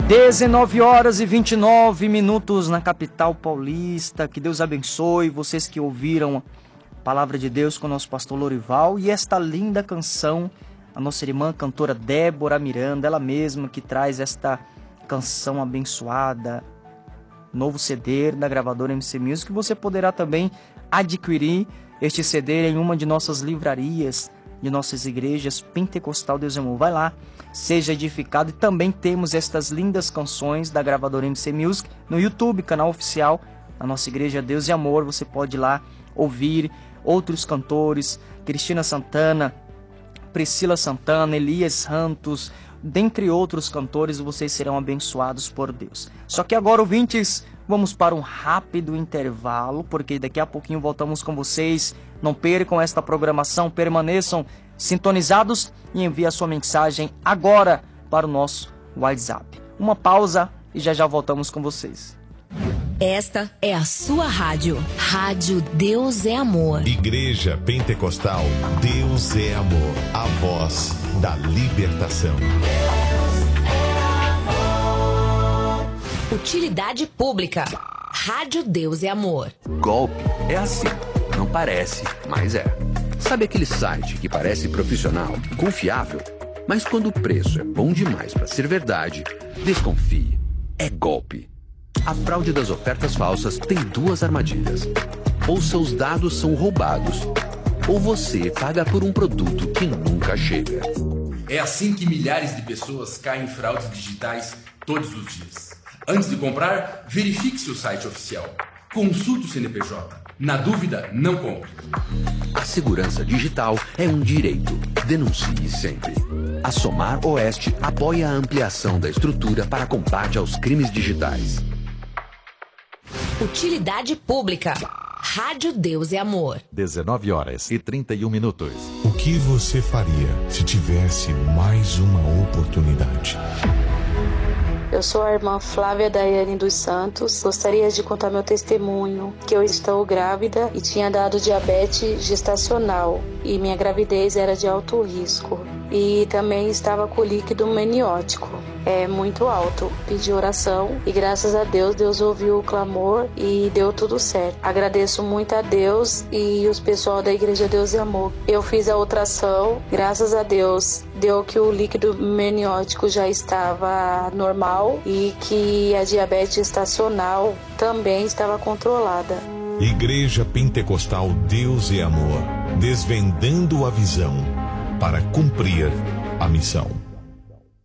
19h29 na capital paulista. Que Deus abençoe vocês que ouviram a palavra de Deus com o nosso pastor Lorival. E esta linda canção, a nossa irmã cantora Débora Miranda, ela mesma que traz esta canção abençoada, novo CD da gravadora MC Music. Você poderá também adquirir este CD em uma de nossas livrarias, de nossas igrejas Pentecostal Deus e Amor. Vai lá, seja edificado. E também temos estas lindas canções da gravadora MC Music no YouTube, canal oficial da nossa igreja Deus e Amor. Você pode ir lá ouvir outros cantores, Cristina Santana, Priscila Santana, Elias Santos, dentre outros cantores. Vocês serão abençoados por Deus. Só que agora, ouvintes, vamos para um rápido intervalo, porque daqui a pouquinho voltamos com vocês. Não percam esta programação, permaneçam sintonizados e enviem a sua mensagem agora para o nosso WhatsApp. Uma pausa e já voltamos com vocês. Esta é a sua rádio. Rádio Deus é Amor. Igreja Pentecostal Deus é Amor. A voz da libertação. Utilidade pública. Rádio Deus é Amor. Golpe é assim. Não parece, mas é. Sabe aquele site que parece profissional, confiável, mas quando o preço é bom demais para ser verdade, desconfie. É golpe. A fraude das ofertas falsas tem duas armadilhas. Ou seus dados são roubados, ou você paga por um produto que nunca chega. É assim que milhares de pessoas caem em fraudes digitais todos os dias. Antes de comprar, verifique seu site oficial. Consulte o CNPJ. Na dúvida, não compre. A segurança digital é um direito. Denuncie sempre. A Somar Oeste apoia a ampliação da estrutura para combate aos crimes digitais. Utilidade pública. Rádio Deus é Amor. 19h31. O que você faria se tivesse mais uma oportunidade? Eu sou a irmã Flávia Daiane dos Santos. Gostaria de contar meu testemunho, que eu estou grávida e tinha dado diabetes gestacional. E minha gravidez era de alto risco. E também estava com líquido meniótico. É muito alto. Pedi oração e graças a Deus, Deus ouviu o clamor e deu tudo certo. Agradeço muito a Deus e os pessoal da Igreja Deus e Amor. Eu fiz a ultrassom, graças a Deus, deu que o líquido meniótico já estava normal e que a diabetes gestacional também estava controlada. Igreja Pentecostal Deus e Amor, desvendando a visão para cumprir a missão.